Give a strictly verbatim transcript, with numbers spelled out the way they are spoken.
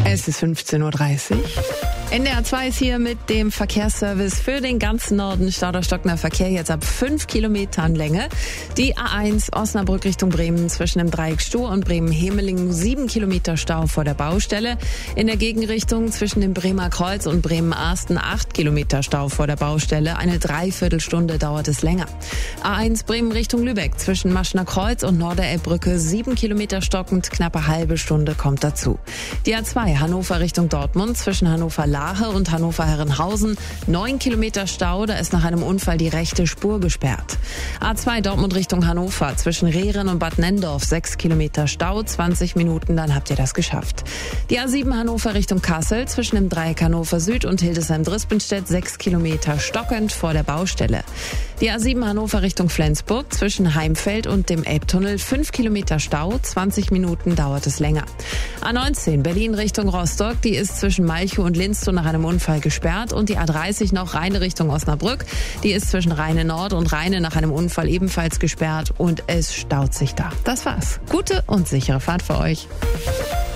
Es ist fünfzehn Uhr dreißig. N D R zwei ist hier mit dem Verkehrsservice für den ganzen Norden. Stauder-Stockner Verkehr jetzt ab fünf Kilometern Länge. Die A eins Osnabrück Richtung Bremen zwischen dem Dreieck Stohr und Bremen-Hemelingen sieben Kilometer Stau vor der Baustelle. In der Gegenrichtung zwischen dem Bremer Kreuz und Bremen-Arsten acht Kilometer Stau vor der Baustelle. Eine Dreiviertelstunde dauert es länger. A eins Bremen Richtung Lübeck zwischen Maschner Kreuz und Norderelbbrücke sieben Kilometer stockend. Knappe halbe Stunde kommt dazu. Die A zwei Hannover Richtung Dortmund zwischen Hannover Lahe und Hannover-Herrenhausen neun Kilometer Stau, da ist nach einem Unfall die rechte Spur gesperrt. A zwei Dortmund Richtung Hannover zwischen Rehren und Bad Nendorf sechs Kilometer Stau, zwanzig Minuten, dann habt ihr das geschafft. Die A sieben Hannover Richtung Kassel zwischen dem Dreieck Hannover Süd und Hildesheim-Drispinstedt sechs Kilometer stockend vor der Baustelle. Die A sieben Hannover Richtung Flensburg zwischen Heimfeld und dem Elbtunnel fünf Kilometer Stau, zwanzig Minuten dauert es länger. A neunzehn Berlin Richtung Rostock, die ist zwischen Malchow und Linz nach einem Unfall gesperrt, und die A dreißig noch Rheine Richtung Osnabrück, die ist zwischen Rheine Nord und Rheine nach einem Unfall ebenfalls gesperrt und es staut sich da. Das war's. Gute und sichere Fahrt für euch.